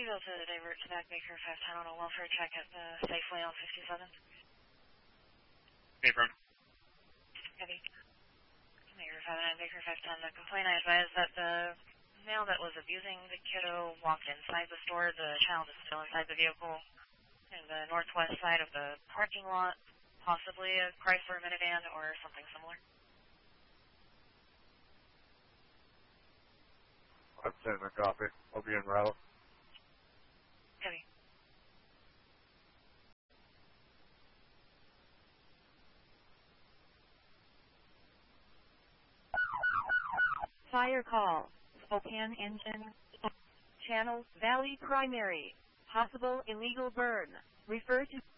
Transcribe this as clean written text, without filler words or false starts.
be able to divert to back Baker 510 on a welfare check at the Safeway on 57th? Affirm. Heavy. Baker 59, Baker 510. The complaint I advised that the male that was abusing the kiddo walked inside the store. The child is still inside the vehicle in the northwest side of the parking lot, possibly a Chrysler minivan or something similar. 510, a copy. I'll be en route. Heavy. Fire call. Spokane engine. Channel Valley primary. Possible illegal burn. Refer to